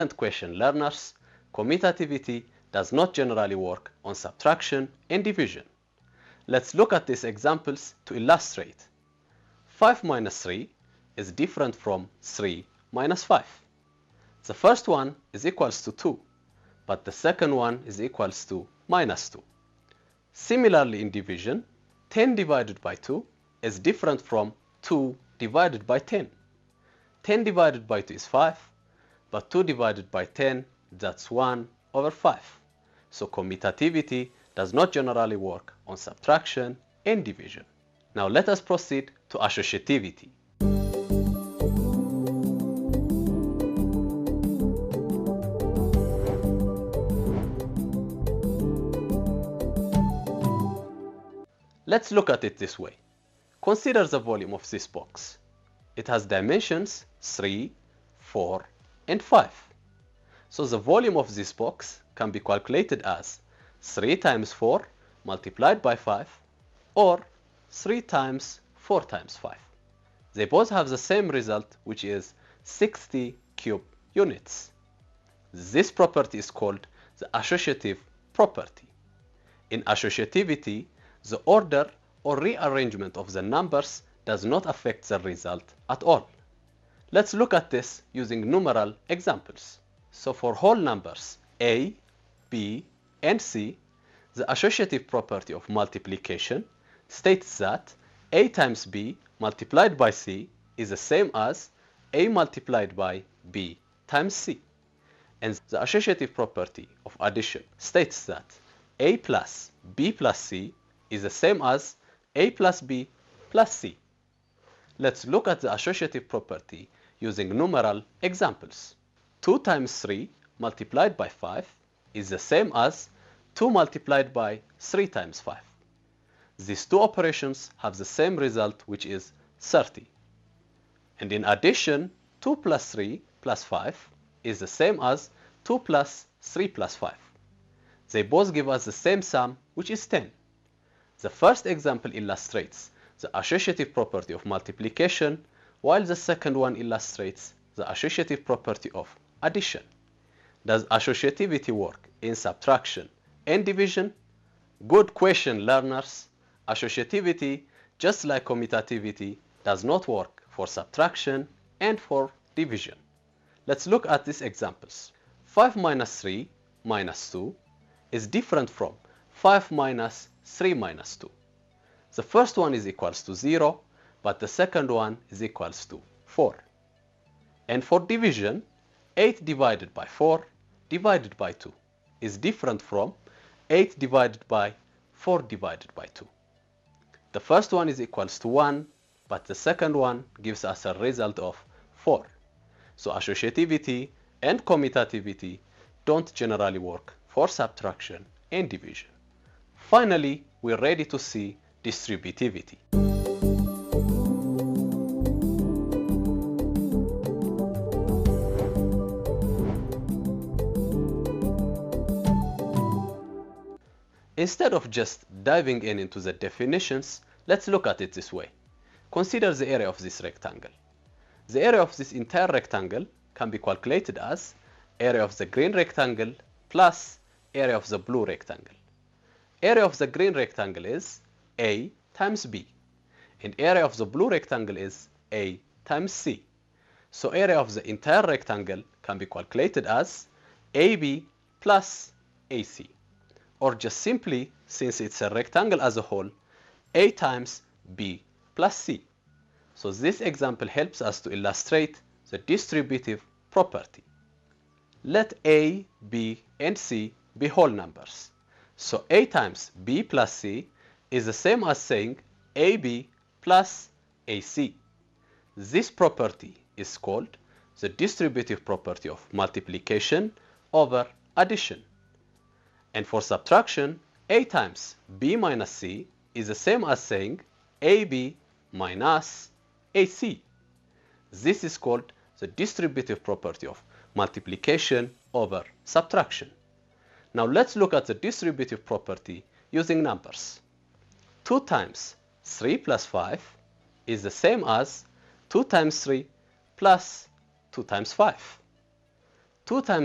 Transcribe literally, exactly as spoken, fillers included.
Question learners, commutativity does not generally work on subtraction and division. Let's look at these examples to illustrate. five minus three is different from three minus five. The first one is equals to two, but the second one is equals to minus two. Similarly, in division, ten divided by two is different from two divided by ten. ten divided by two is five, but two divided by ten, that's one over five. So commutativity does not generally work on subtraction and division. Now let us proceed to associativity. Let's look at it this way. Consider the volume of this box. It has dimensions three, four, and five. So the volume of this box can be calculated as three times four multiplied by five, or three times four times five. They both have the same result, which is sixty cube units. This property is called the associative property. In associativity, the order or rearrangement of the numbers does not affect the result at all. Let's look at this using numeral examples. So for whole numbers a, b, and c, the associative property of multiplication states that a times b multiplied by c is the same as a multiplied by b times c. And the associative property of addition states that a plus b plus c is the same as a plus b plus c. Let's look at the associative property using numeral examples. two times three multiplied by five is the same as two multiplied by three times five. These two operations have the same result, which is thirty. And in addition, two plus three plus five is the same as two plus three plus five. They both give us the same sum, which is ten. The first example illustrates the associative property of multiplication, while the second one illustrates the associative property of addition. Does associativity work in subtraction and division? Good question, learners. Associativity, just like commutativity, does not work for subtraction and for division. Let's look at these examples. five minus three minus two is different from five minus three minus two. The first one is equals to zero, but the second one is equals to four. And for division, eight divided by four divided by two is different from eight divided by four divided by two. The first one is equals to one, but the second one gives us a result of four. So associativity and commutativity don't generally work for subtraction and division. Finally, we're ready to see distributivity. Instead of just diving in into the definitions, let's look at it this way. Consider the area of this rectangle. The area of this entire rectangle can be calculated as area of the green rectangle plus area of the blue rectangle. Area of the green rectangle is A times B, and area of the blue rectangle is A times C. So area of the entire rectangle can be calculated as A B plus A C. Or just simply, since it's a rectangle as a whole, A times B plus C. So this example helps us to illustrate the distributive property. Let A, B, and C be whole numbers. So A times B plus C is the same as saying A B plus A C. This property is called the distributive property of multiplication over addition. And for subtraction, A times B minus C is the same as saying A B minus A C. This is called the distributive property of multiplication over subtraction. Now let's look at the distributive property using numbers. two times three plus five is the same as two times three plus two times five. two times